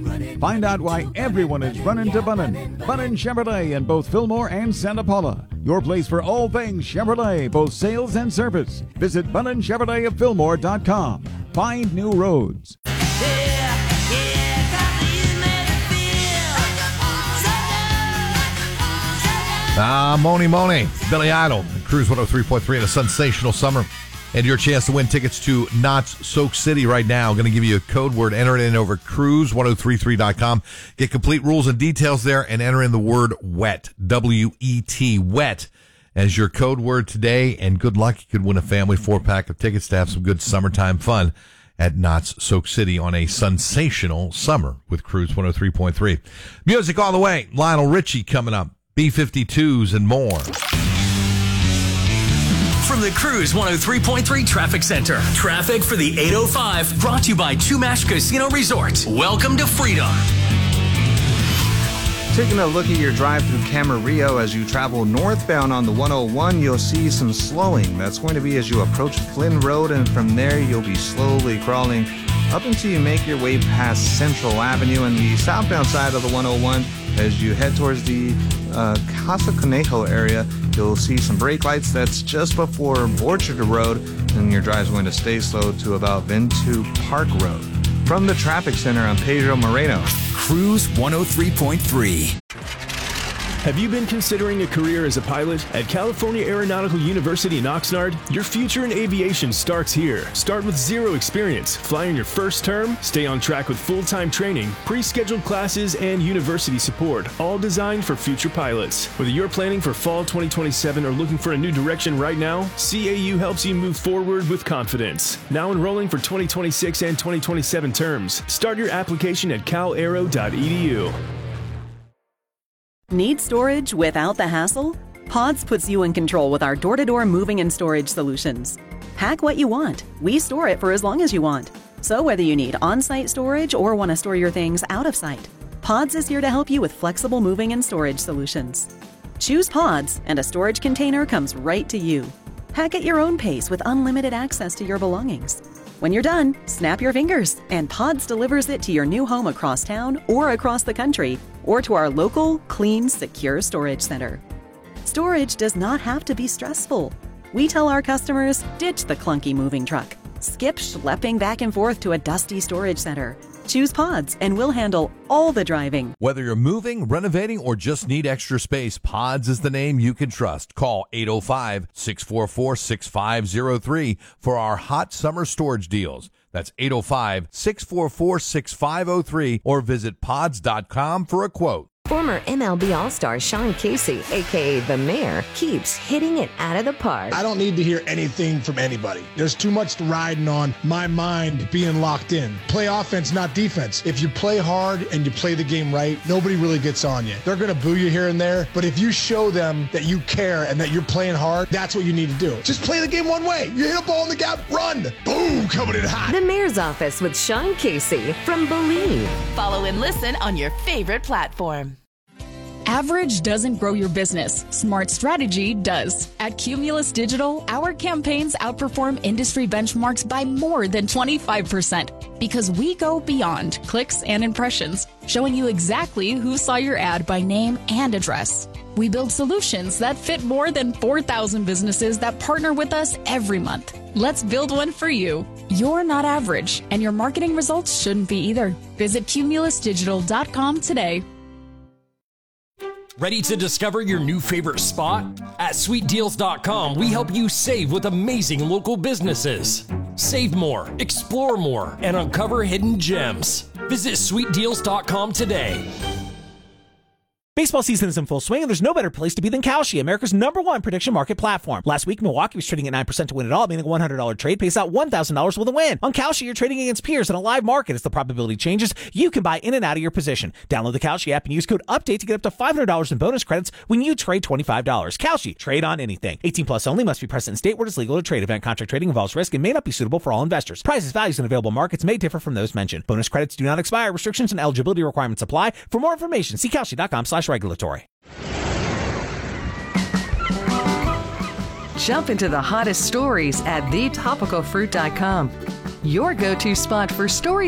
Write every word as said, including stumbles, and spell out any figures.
Find out why everyone is running to Bunnin. Bunnin Chevrolet in both Fillmore and Santa Paula. Your place for all things Chevrolet, both sales and service. Visit Bunnin Chevrolet of Fillmore dot com. Find new roads. Ah, Moni Moni, Billy Idol, Cruise one oh three point three in a sensational summer. And your chance to win tickets to Knott's Soak City right now. Going to give you a code word. Enter it in over cruise ten thirty-three dot com. Get complete rules and details there and enter in the word WET, W E T, WET, as your code word today. And good luck. You could win a family four-pack of tickets to have some good summertime fun at Knott's Soak City on a sensational summer with Cruise one oh three point three. Music all the way. Lionel Richie coming up. B fifty-twos and more. From the Cruise one oh three point three Traffic Center. Traffic for the eight oh five brought to you by Chumash Casino Resort. Welcome to freedom. Taking a look at your drive through Camarillo as you travel northbound on the one oh one, you'll see some slowing. That's going to be as you approach Flynn Road, and from there you'll be slowly crawling up until you make your way past Central Avenue and the southbound side of the one oh one. As you head towards the uh, Casa Conejo area, you'll see some brake lights. That's just before Orchard Road, and your drive's going to stay slow to about Ventu Park Road. From the Traffic Center, I'm Pedro Moreno. Cruise one oh three point three. Have you been considering a career as a pilot? At California Aeronautical University in Oxnard, your future in aviation starts here. Start with zero experience, fly in your first term, stay on track with full-time training, pre-scheduled classes, and university support, all designed for future pilots. Whether you're planning for fall twenty twenty-seven or looking for a new direction right now, C A U helps you move forward with confidence. Now enrolling for twenty twenty-six and twenty twenty-seven terms. Start your application at cal aero dot e d u. Need storage without the hassle? Pods puts you in control with our door-to-door moving and storage solutions. Pack what you want. We store it for as long as you want. So whether you need on-site storage or want to store your things out of sight, Pods is here to help you with flexible moving and storage solutions. Choose Pods, and a storage container comes right to you. Pack at your own pace with unlimited access to your belongings. When you're done, snap your fingers, and Pods delivers it to your new home across town or across the country, or to our local, clean, secure storage center. Storage does not have to be stressful. We tell our customers, ditch the clunky moving truck. Skip schlepping back and forth to a dusty storage center. Choose Pods, and we'll handle all the driving. Whether you're moving, renovating, or just need extra space, Pods is the name you can trust. Call eight oh five, six four four, six five oh three for our hot summer storage deals. That's eight oh five, six four four, six five oh three or visit pods dot com for a quote. Former M L B All-Star Sean Casey, a k a. The Mayor, keeps hitting it out of the park. I don't need to hear anything from anybody. There's too much riding on my mind being locked in. Play offense, not defense. If you play hard and you play the game right, nobody really gets on you. They're going to boo you here and there, but if you show them that you care and that you're playing hard, that's what you need to do. Just play the game one way. You hit a ball in the gap, run. Boom, coming in hot. The Mayor's Office with Sean Casey from Believe. Follow and listen on your favorite platform. Average doesn't grow your business. Smart strategy does. At Cumulus Digital, our campaigns outperform industry benchmarks by more than twenty-five percent because we go beyond clicks and impressions, showing you exactly who saw your ad by name and address. We build solutions that fit more than four thousand businesses that partner with us every month. Let's build one for you. You're not average, and your marketing results shouldn't be either. Visit cumulus digital dot com today. Ready to discover your new favorite spot? At sweet deals dot com, we help you save with amazing local businesses. Save more, explore more, and uncover hidden gems. Visit sweet deals dot com today. Baseball season is in full swing, and there's no better place to be than Kalshi, America's number one prediction market platform. Last week, Milwaukee was trading at nine percent to win it all, meaning a one hundred dollars trade pays out one thousand dollars with a win. On Kalshi, you're trading against peers in a live market. As the probability changes, you can buy in and out of your position. Download the Kalshi app and use code UPDATE to get up to five hundred dollars in bonus credits when you trade twenty-five dollars. Kalshi, trade on anything. eighteen plus only, must be present in state where it's legal to trade. Event contract trading involves risk and may not be suitable for all investors. Prices, values, and available markets may differ from those mentioned. Bonus credits do not expire. Restrictions and eligibility requirements apply. For more information, see kalshi dot com slash regulatory. Jump into the hottest stories at the topical fruit dot com. Your go-to spot for stories